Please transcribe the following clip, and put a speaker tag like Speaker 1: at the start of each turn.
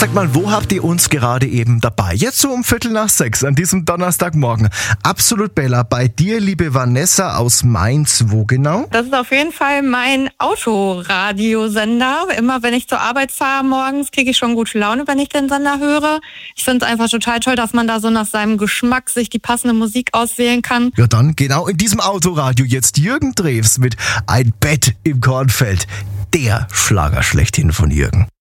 Speaker 1: Sag mal, wo habt ihr uns gerade eben dabei? Jetzt so um 5:45 an diesem Donnerstagmorgen. Absolut Bella, bei dir, liebe Vanessa aus Mainz. Wo genau?
Speaker 2: Das ist auf jeden Fall mein Autoradiosender. Immer wenn ich zur Arbeit fahre morgens, kriege ich schon gute Laune, wenn ich den Sender höre. Ich finde es einfach total toll, dass man da so nach seinem Geschmack sich die passende Musik auswählen kann.
Speaker 1: Ja, dann genau in diesem Autoradio jetzt Jürgen Drews mit Ein Bett im Kornfeld. Der Schlager schlechthin von Jürgen.